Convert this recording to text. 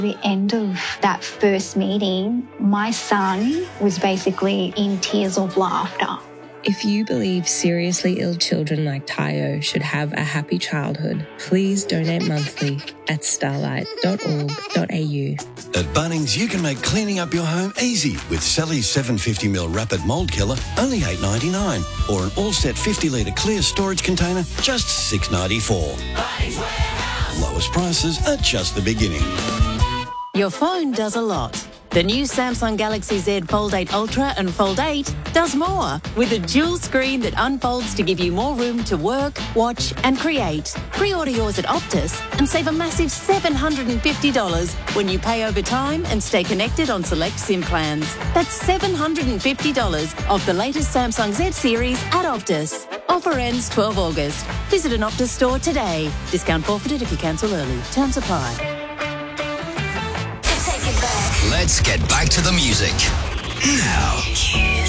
The end of that first meeting, my son was basically in tears of laughter. If you believe seriously ill children like Tayo should have a happy childhood, please donate monthly at starlight.org.au. At Bunnings, you can make cleaning up your home easy with Sally's 750ml Rapid Mould Killer, only $8.99, or an all-set 50-litre clear storage container, just $6.94. Lowest prices at just the beginning. Your phone does a lot. The new Samsung Galaxy Z Fold 8 Ultra and Fold 8 does more, with a dual screen that unfolds to give you more room to work, watch and create. Pre-order yours at Optus and save a massive $750 when you pay over time and stay connected on select SIM plans. That's $750 off the latest Samsung Z series at Optus. Offer ends 12 August. Visit an Optus store today. Discount forfeited if you cancel early. Terms apply. Let's get back to the music. Now.